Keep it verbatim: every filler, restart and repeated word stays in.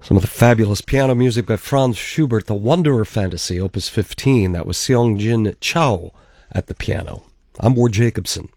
Some of the fabulous piano music by Franz Schubert, the Wanderer Fantasy, Opus fifteen. That was Seong-Jin Chao at the piano. I'm Ward Jacobson.